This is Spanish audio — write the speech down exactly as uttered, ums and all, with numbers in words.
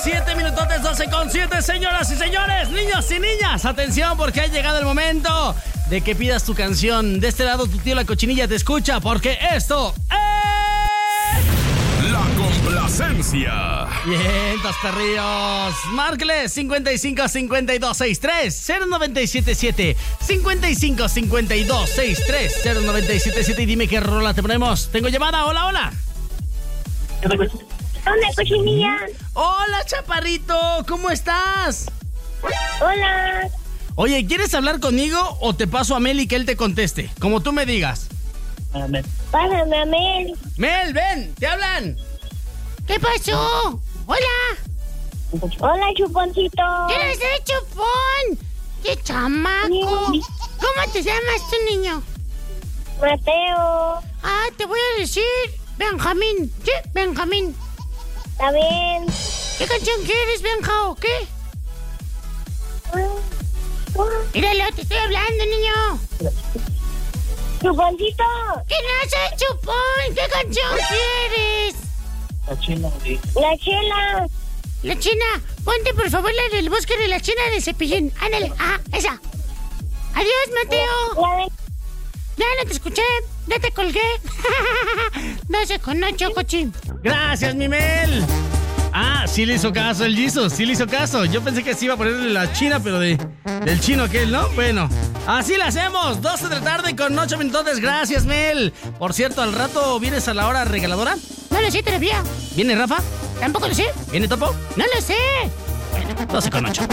siete minutotes, doce con siete, señoras y señores, niños y niñas. Atención, porque ha llegado el momento de que pidas tu canción. De este lado, tu tío La Cochinilla te escucha, porque esto es... La complacencia. Bien, tos perrillos. Márqueles cincuenta y cinco, cincuenta y dos, sesenta y tres, cero noventa y siete siete. cincuenta y cinco, cincuenta y dos, sesenta y tres, cero noventa y siete siete. Y dime qué rola te ponemos. Tengo llamada, hola, hola. Hola, Cochinilla. Hola, chaparrito, ¿cómo estás? Hola. Oye, ¿quieres hablar conmigo o te paso a Mel y que él te conteste? Como tú me digas. Pásame a Mel. Mel, ven, te hablan. ¿Qué pasó? Hola. Hola, Chuponcito. ¿Quién es el Chupón? ¡Qué chamaco! Sí. ¿Cómo te llamas tu niño? Mateo. Ah, te voy a decir Benjamín. ¿Sí? Benjamín. ¿Está bien? ¿Qué canción quieres, Benja, o qué? Míralo, te estoy hablando, niño. Chuponcito. ¿Quién es el Chupón? ¿Qué canción quieres? La chela. La China. Ponte, por favor, la del bosque de la China de Cepillín. Ándale. Ah, esa. Adiós, Mateo. La de... Ya no te escuché. Ya te colgué. doce con ocho, cochín. Gracias, mi Mel. Ah, sí le hizo caso el Jesus, sí le hizo caso. Yo pensé que sí iba a ponerle la China, pero de del chino aquel, ¿no? Bueno, así la hacemos. doce de la tarde con ocho minutos. Gracias, Mel. Por cierto, ¿al rato vienes a la hora regaladora? No lo sé todavía. ¿Viene Rafa? Tampoco lo sé. ¿Viene Topo? No lo sé. doce con ocho.